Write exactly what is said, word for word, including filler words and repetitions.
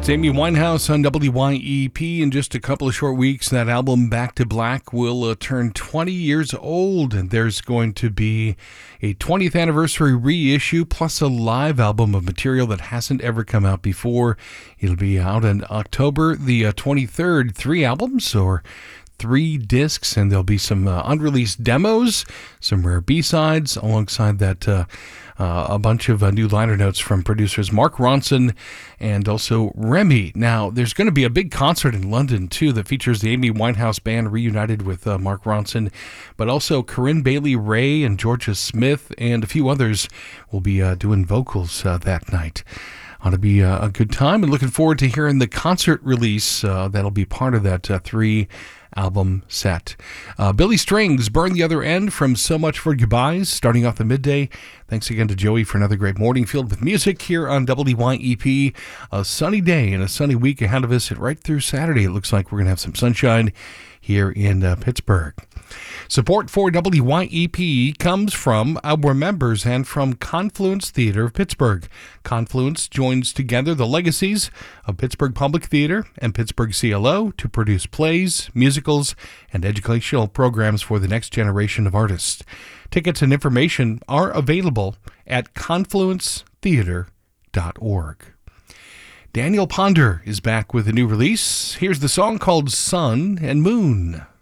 It's Amy Winehouse on W Y E P. In just a couple of short weeks, that album Back to Black will uh, turn twenty years old, and there's going to be a twentieth anniversary reissue plus a live album of material that hasn't ever come out before. It'll be out on October the uh, twenty-third. Three albums or three discs, and there'll be some uh, unreleased demos, some rare B-sides, alongside that uh, uh, a bunch of uh, new liner notes from producers Mark Ronson and also Remy. Now, there's going to be a big concert in London, too, that features the Amy Winehouse Band reunited with uh, Mark Ronson, but also Corinne Bailey Rae and Georgia Smith and a few others will be uh, doing vocals uh, that night. Ought to be uh, a good time, and looking forward to hearing the concert release uh, that'll be part of that uh, three album set. Uh, Billy Strings, Burn the Other End from So Much for Goodbyes, starting off the midday. Thanks again to Joey for another great morning filled with music here on W Y E P. A sunny day and a sunny week ahead of us, and right through Saturday it looks like we're going to have some sunshine here in uh, Pittsburgh. Support for W Y E P comes from our members and from Confluence Theater of Pittsburgh. Confluence joins together the legacies of Pittsburgh Public Theater and Pittsburgh C L O to produce plays, musicals, and educational programs for the next generation of artists. Tickets and information are available at confluence theater dot org. Daniel Ponder is back with a new release. Here's the song called Sun and Moon.